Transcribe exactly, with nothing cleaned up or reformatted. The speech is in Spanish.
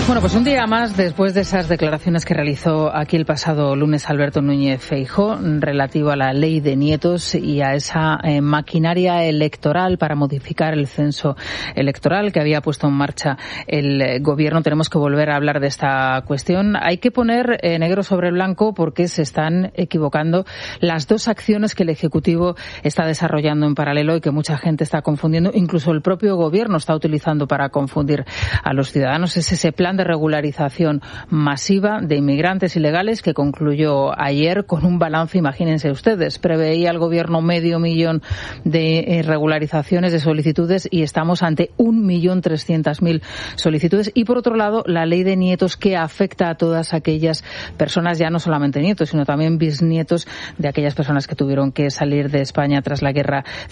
Bueno, pues un día más después de esas declaraciones que realizó aquí el pasado lunes Alberto Núñez Feijóo relativo a la ley de nietos y a esa eh, maquinaria electoral para modificar el censo electoral que había puesto en marcha el eh, gobierno, tenemos que volver a hablar de esta cuestión. Hay que poner eh, negro sobre blanco porque se están equivocando las dos acciones que el Ejecutivo está desarrollando en paralelo y que mucha gente está confundiendo, incluso el propio gobierno está utilizando para confundir a los ciudadanos. Es ese plan de regularización masiva de inmigrantes ilegales que concluyó ayer con un balance, imagínense ustedes, preveía el gobierno medio millón de eh, regularizaciones de solicitudes y estamos ante un millón trescientas mil solicitudes. Y por otro lado, la ley de nietos que afecta a todas aquellas personas, ya no solamente nietos, sino también bisnietos de aquellas personas que tuvieron que salir de España tras la guerra